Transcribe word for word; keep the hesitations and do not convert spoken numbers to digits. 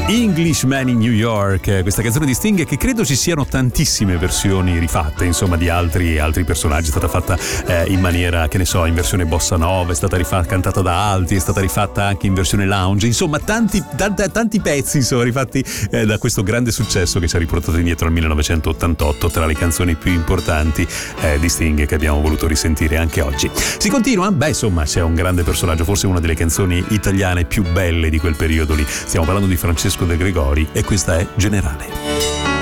Englishman in New York, questa canzone di Sting, che credo ci siano tantissime versioni rifatte, insomma, di altri, altri personaggi. È stata fatta eh, in maniera, che ne so, in versione bossa nova, è stata rifatta, cantata da altri, è stata rifatta anche in versione lounge, insomma tanti, tanti, tanti pezzi sono rifatti eh, da questo grande successo che ci ha riportato indietro al millenovecentottantotto, tra le canzoni più importanti eh, di Sting che abbiamo voluto risentire anche oggi. Si continua? Beh, insomma, c'è un grande personaggio, forse una delle canzoni italiane più belle di quel periodo lì. Stiamo parlando di Francesco De Gregori e questa è Generale.